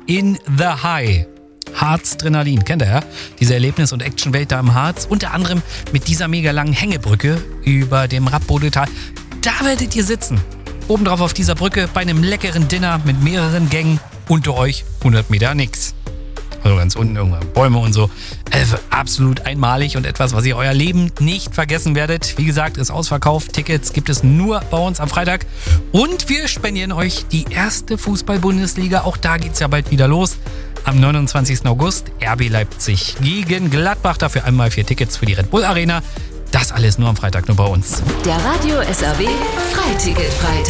in the High. Harz-Drenalin, kennt ihr ja? Diese Erlebnis- und Actionwelt da im Harz. Unter anderem mit dieser mega langen Hängebrücke über dem Rappbodetal. Da werdet ihr sitzen. Obendrauf auf dieser Brücke bei einem leckeren Dinner mit mehreren Gängen. Unter euch 100 Meter nix. Also ganz unten irgendwann Bäume und so. Also absolut einmalig und etwas, was ihr euer Leben nicht vergessen werdet. Wie gesagt, ist ausverkauft. Tickets gibt es nur bei uns am Freitag. Und wir spendieren euch die erste Fußball-Bundesliga. Auch da geht's ja bald wieder los. Am 29. August RB Leipzig gegen Gladbach. Dafür einmal 4 Tickets für die Red Bull Arena. Das alles nur am Freitag, nur bei uns. Der Radio SAW Freiticket Freitag.